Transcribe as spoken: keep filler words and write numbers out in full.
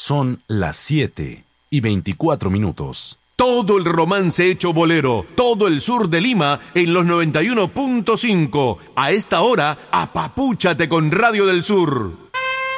Son las siete y veinticuatro minutos. Todo el romance hecho bolero, todo el sur de Lima en los noventa y uno punto cinco. A esta hora, apapúchate con Radio del Sur.